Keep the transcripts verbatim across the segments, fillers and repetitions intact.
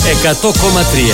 εκατό κόμμα τρία.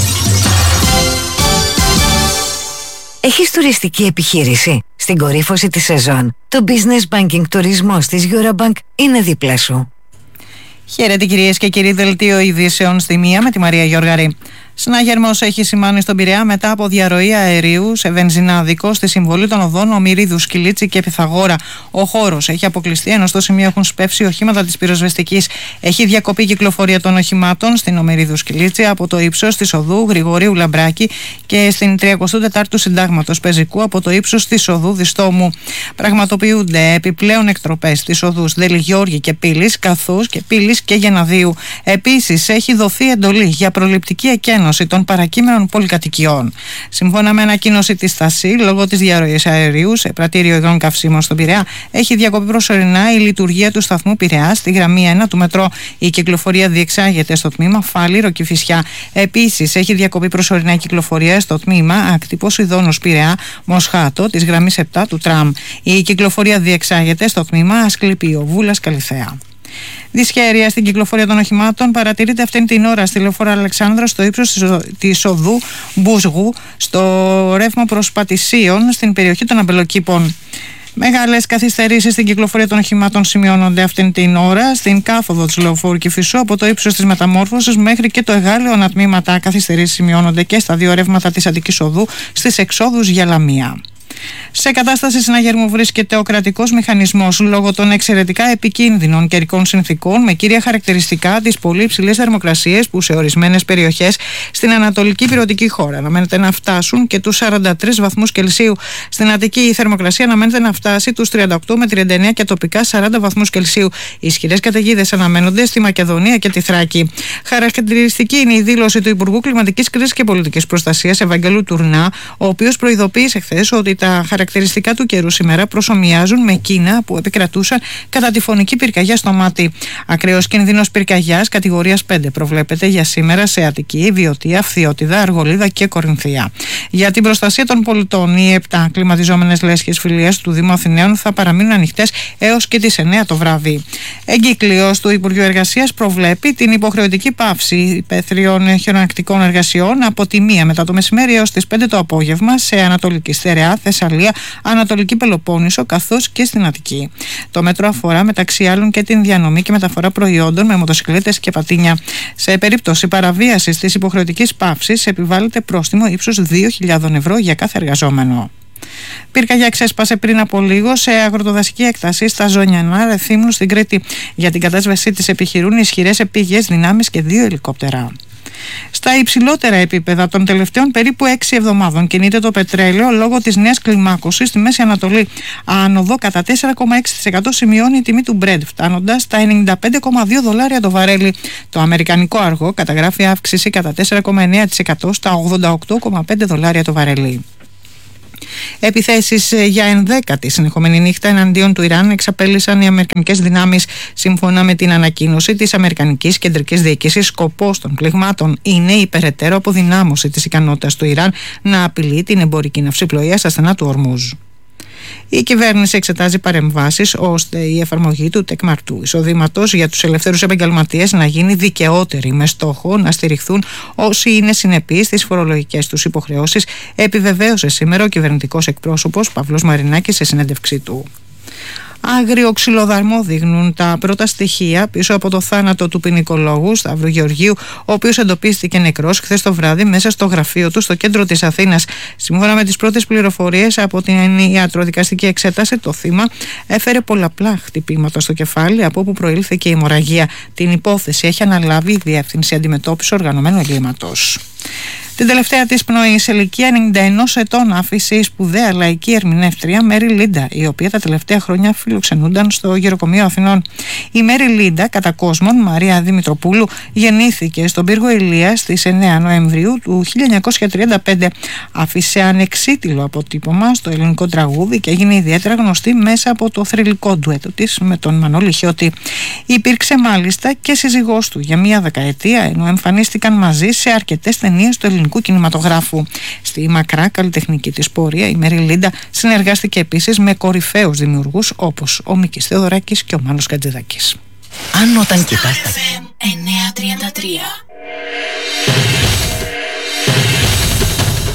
Έχεις τουριστική επιχείρηση? Στην κορύφωση της σεζόν, το Business Banking τουρισμός της Eurobank είναι δίπλα σου. Χαίρετε κυρίες και κύριοι, δελτίο ειδήσεων στη μία με τη Μαρία Γιώργαρη. Συνάγερμος έχει σημάνει στον Πειραιά μετά από διαρροή αερίου σε βενζινάδικο στη συμβολή των οδών Ομηρίδου, Σκυλίτσι και Πυθαγόρα. Ο χώρος έχει αποκλειστεί, ενώ στο σημείο έχουν σπεύσει οχήματα της πυροσβεστικής. Έχει διακοπεί η κυκλοφορία των οχημάτων στην Ομηρίδου, Σκυλίτσι από το ύψος της οδού Γρηγορίου Λαμπράκη και στην τριακοστή τέταρτη Συντάγματος Πεζικού από το ύψος της οδού Διστόμου. Πραγματοποιούνται επιπλέον εκτροπές στις οδούς Δελιγιώργη και Πύλης, καθώς και Πύλης και Γεναδίου. Επίσης, έχει δοθεί εντολή για προληπτική εκένωση των παρακείμενων πολυκατοικιών. Σύμφωνα με ανακοίνωση της ΤΑΣΥ, λόγω της διαρροής αερίου σε πρατήριο υγρών καυσίμων στον Πειραιά, έχει διακοπεί προσωρινά η λειτουργία του σταθμού Πειραιά στη γραμμή ένα του μετρό. Η κυκλοφορία διεξάγεται στο τμήμα Φάληρο Κηφισιά. Επίσης, έχει διακοπεί προσωρινά η κυκλοφορία στο τμήμα Ακτυπός Ιδώνους Πειραιά Μοσχάτο της γραμμής επτά του τραμ. Η κυκλοφορία διεξάγεται στο τμήμα Ασκληπείο Βούλας Καλιθέα. Δυσχέρεια στην κυκλοφορία των οχημάτων παρατηρείται αυτήν την ώρα στη λεωφόρο Αλεξάνδρα στο ύψος της οδού Μπούσγου, στο ρεύμα προς Πατησίων στην περιοχή των Αμπελοκήπων. Μεγάλες καθυστερήσεις στην κυκλοφορία των οχημάτων σημειώνονται αυτήν την ώρα στην κάθοδο της λεωφόρου Κηφισού από το ύψος της Μεταμόρφωσης μέχρι και το Εγάλεο ανατμήματα. Καθυστερήσεις σημειώνονται και στα δύο ρεύματα της Αττικής Οδού στις εξόδους για Λαμία. Σε κατάσταση συναγερμού βρίσκεται ο κρατικός μηχανισμός λόγω των εξαιρετικά επικίνδυνων καιρικών συνθήκων, με κύρια χαρακτηριστικά τις πολύ υψηλές θερμοκρασίες που σε ορισμένες περιοχές στην ανατολική ηπειρωτική χώρα αναμένεται να φτάσουν και τους σαράντα τρεις βαθμούς Κελσίου. Στην Αττική η θερμοκρασία αναμένεται να φτάσει τους τριάντα οκτώ με τριάντα εννέα και τοπικά σαράντα βαθμούς Κελσίου. Ισχυρές καταιγίδες αναμένονται στη Μακεδονία και τη Θράκη. Χαρακτηριστική είναι η δήλωση του Υπουργού Κλιματικής Κρίσης και Πολιτικής Προστασίας Ευαγγελού Τουρνά, ο οποίος προειδοποίησε χθες ότι τα χαρακτηριστικά του καιρού σήμερα προσομοιάζουν με εκείνα που επικρατούσαν κατά τη φωνική πυρκαγιά στο Μάτι. Ακραίος κίνδυνος πυρκαγιάς κατηγορίας πέντε προβλέπεται για σήμερα σε Αττική, Βιωτία, Φθιώτιδα, Αργολίδα και Κορινθία. Για την προστασία των πολιτών, οι επτά κλιματιζόμενες λέσχες φιλίας του Δήμου Αθηναίων θα παραμείνουν ανοιχτές έως και τις εννέα το βράδυ. Εγκύκλειος του Υπουργείου Εργασίας προβλέπει την υποχρεωτική πάυση υπαίθριων χειρονακτικών εργασιών από τη μία μετά το μεσημέρι έως τις πέντε το απόγευμα σε Ανατολική Στερεά, Θεσσαλία, Ανατολική Πελοπόννησο καθώς και στην Αττική. Το μέτρο αφορά μεταξύ άλλων και την διανομή και μεταφορά προϊόντων με μοτοσυκλέτες και πατίνια. Σε περίπτωση παραβίασης της υποχρεωτικής πάυσης επιβάλλεται πρόστιμο ύψους δύο χιλιάδες ευρώ για κάθε εργαζόμενο. Πυρκαγιά ξέσπασε πριν από λίγο σε αγροτοδασική έκταση στα Ζωνιανά Ρεθύμνου στην Κρήτη. Για την κατάσβεσή της επιχειρούν ισχυρές επίγειες δυνάμεις και δύο ελικόπτερα. Στα υψηλότερα επίπεδα των τελευταίων περίπου έξι εβδομάδων κινείται το πετρέλαιο λόγω της νέας κλιμάκωσης στη Μέση Ανατολή. Ανωδό κατά τέσσερα κόμμα έξι τοις εκατό σημειώνει η τιμή του Brent, φτάνοντας στα ενενήντα πέντε κόμμα δύο δολάρια το βαρέλι. Το αμερικανικό αργό καταγράφει αύξηση κατά τέσσερα κόμμα εννέα τοις εκατό στα ογδόντα οκτώ κόμμα πέντε δολάρια το βαρέλι. Επιθέσεις για ενδέκατη συνεχόμενη νύχτα εναντίον του Ιράν εξαπέλυσαν οι αμερικανικές δυνάμεις. Σύμφωνα με την ανακοίνωση της Αμερικανικής Κεντρικής Διοίκησης, σκοπός των πληγμάτων είναι η περαιτέρω αποδυνάμωση της ικανότητας του Ιράν να απειλεί την εμπορική ναυσιπλοεία στα στενά του Ορμούζ. Η κυβέρνηση εξετάζει παρεμβάσεις ώστε η εφαρμογή του τεκμαρτού εισοδήματος για τους ελευθέρους επαγγελματίες να γίνει δικαιότερη, με στόχο να στηριχθούν όσοι είναι συνεπείς στις φορολογικές τους υποχρεώσεις, επιβεβαίωσε σήμερα ο κυβερνητικός εκπρόσωπος Παύλος Μαρινάκης σε συνέντευξή του. Άγριο ξυλοδαρμό δείχνουν τα πρώτα στοιχεία πίσω από το θάνατο του ποινικολόγου Σταύρου Γεωργίου, ο οποίος εντοπίστηκε νεκρός χθες το βράδυ μέσα στο γραφείο του στο κέντρο της Αθήνας. Σύμφωνα με τις πρώτες πληροφορίες από την ιατροδικαστική εξέταση, το θύμα έφερε πολλαπλά χτυπήματα στο κεφάλι, από όπου προήλθε και η αιμορραγία. Την υπόθεση έχει αναλάβει η Διεύθυνση Αντιμετώπισης Οργανωμένου Εγκλήματος. Την τελευταία της πνοή σε ηλικία ενενήντα ενός ετών άφησε η σπουδαία λαϊκή ερμηνεύτρια Μέρι Λίντα, η οποία τα τελευταία χρόνια φιλοξενούνταν στο Γεροκομείο Αθηνών. Η Μέρι Λίντα, κατά κόσμον Μαρία Δημητροπούλου, γεννήθηκε στον πύργο Ηλίας στις εννέα Νοεμβρίου του χίλια εννιακόσια τριάντα πέντε. Άφησε ανεξίτηλο αποτύπωμα στο ελληνικό τραγούδι και έγινε ιδιαίτερα γνωστή μέσα από το θρυλικό ντουέτο της με τον Μανώλη Χιώτη. Υπήρξε μάλιστα και σύζυγός του για μία δεκαετία, ενώ εμφανίστηκαν μαζί σε αρκετές ταινίες του ελληνικού κινηματογράφου. Στη μακρά καλλιτεχνική της πορεία, η Μέρι Λίντα συνεργάστηκε επίσης με κορυφαίους δημιουργούς όπως ο Μίκης Θεοδωράκης και ο Μάνος Κατζηδάκης. Αν όταν κοιτάς τα... εννιακόσια τριάντα τρία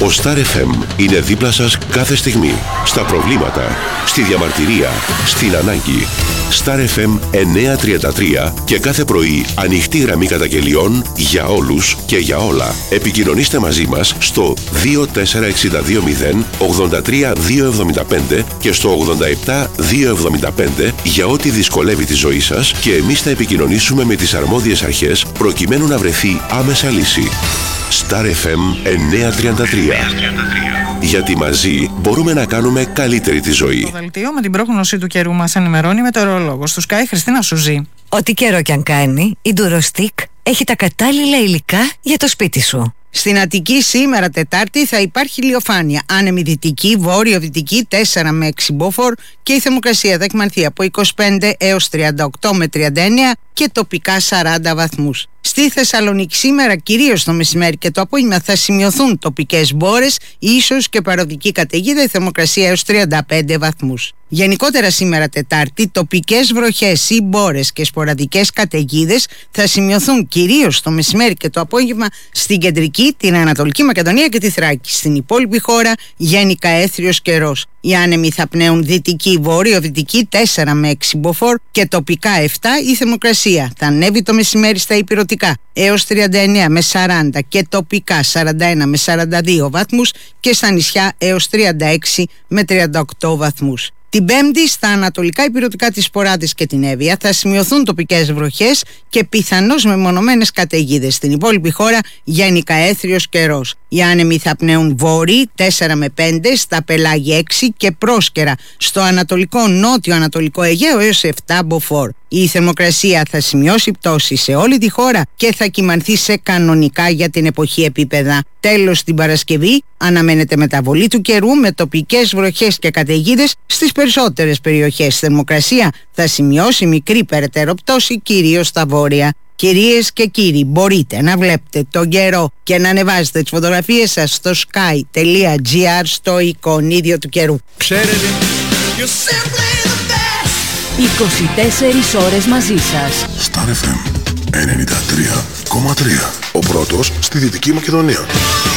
Ο Star εφ εμ είναι δίπλα σας κάθε στιγμή. Στα προβλήματα, στη διαμαρτυρία, στην ανάγκη. Star εφ εμ εννιακόσια τριάντα τρία και κάθε πρωί ανοιχτή γραμμή καταγγελιών για όλους και για όλα. Επικοινωνήστε μαζί μας στο δύο τέσσερα έξι δύο μηδέν ογδόντα τρία διακόσια εβδομήντα πέντε και στο ογδόντα επτά διακόσια εβδομήντα πέντε για ό,τι δυσκολεύει τη ζωή σας και εμείς θα επικοινωνήσουμε με τις αρμόδιες αρχές προκειμένου να βρεθεί άμεσα λύση. Star εφ εμ εννιακόσια τριάντα τρία. Γιατί μαζί μπορούμε να κάνουμε καλύτερη τη ζωή. Το δελτίο με την πρόγνωση του καιρού μας ενημερώνει η μετεωρολόγος του Sky Χριστίνα Σουζή. Ό,τι καιρό κι αν κάνει, η Durostick έχει τα κατάλληλα υλικά για το σπίτι σου. Στην Αττική σήμερα Τετάρτη θα υπάρχει ηλιοφάνεια. Άνεμη δυτική, βόρειο-δυτική τέσσερα με έξι μποφόρ και η θερμοκρασία θα εκμανθεί από είκοσι πέντε έως τριάντα οκτώ με τριάντα εννέα και τοπικά σαράντα βαθμούς. Στη Θεσσαλονίκη σήμερα, κυρίως το μεσημέρι και το απόγευμα, θα σημειωθούν τοπικές μπόρες, ίσως και παροδική καταιγίδα, η θερμοκρασία έως τριάντα πέντε βαθμούς. Γενικότερα σήμερα Τετάρτη, τοπικές βροχές ή μπόρες και σποραδικές καταιγίδες θα σημειωθούν κυρίως το μεσημέρι και το απόγευμα στην κεντρική, την Ανατολική Μακεδονία και τη Θράκη. Στην υπόλοιπη χώρα γενικά έθριος καιρός. Οι άνεμοι θα πνέουν δυτική, βόρειο-δυτική τέσσερα με έξι μποφόρ και τοπικά επτά. Η θερμοκρασία θα ανέβει το μεσημέρι στα ηπειρωτικά έως τριάντα εννέα με σαράντα και τοπικά σαράντα ένα με σαράντα δύο βαθμούς και στα νησιά έως τριάντα έξι με τριάντα οκτώ βαθμούς. Την Πέμπτη στα ανατολικά ηπειρωτικά της Ποράδης και την Εύβοια θα σημειωθούν τοπικές βροχές και πιθανώς μεμονωμένες καταιγίδες. Στην υπόλοιπη χώρα γενικά έθριος καιρός. Οι άνεμοι θα πνέουν βόρειοι τέσσερα με πέντε, στα πελάγια έξι και πρόσκαιρα στο ανατολικό νότιο ανατολικό Αιγαίο έως επτά μποφόρ. Η θερμοκρασία θα σημειώσει πτώση σε όλη τη χώρα και θα κυμανθεί σε κανονικά για την εποχή επίπεδα. Τέλος, την Παρασκευή αναμένεται μεταβολή του καιρού με τοπικές βροχές και καταιγίδες στις περισσότερες περιοχές. Η θερμοκρασία θα σημειώσει μικρή περαιτέρω πτώση κυρίως στα βόρεια. Κυρίες και κύριοι, μπορείτε να βλέπετε τον καιρό και να ανεβάζετε τις φωτογραφίες σας στο sky.gr στο εικονίδιο του καιρού. Ξέρετε, είκοσι τέσσερις ώρες μαζί σας. Star εφ εμ ενενήντα τρία κόμμα τρία. Ο πρώτος στη Δυτική Μακεδονία.